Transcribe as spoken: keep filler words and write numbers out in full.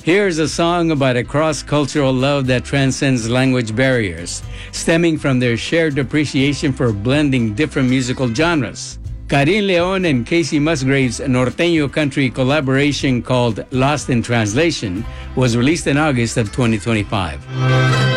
Here's a song about a cross-cultural love that transcends language barriers, stemming from their shared appreciation for blending different musical genres. Karin Leon and Casey Musgraves' Norteño country collaboration called Lost in Translation was released in August of twenty twenty-five.